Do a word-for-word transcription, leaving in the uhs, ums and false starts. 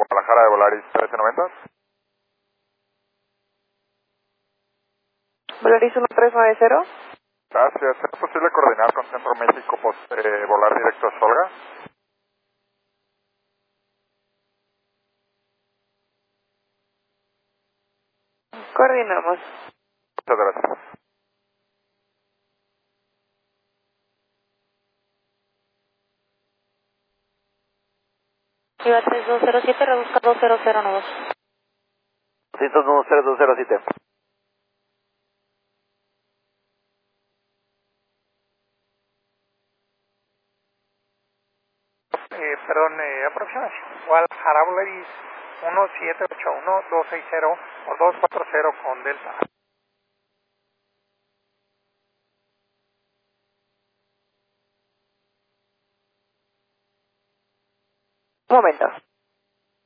Guadalajara de Volaris trece noventa. Volaris uno tres nueve cero. Gracias. ¿Es posible coordinar con Centro México, pues, eh, volar directo a Solga? Coordinamos. Muchas gracias. Iba tres dos cero siete, reduzca dos cero cero nueve. doscientos uno cero dos cero siete. Eh, perdón, eh, aproximación. Guadalajara Volaris uno siete ocho uno dos seis cero o dos cuatro cero con Delta. Un momento.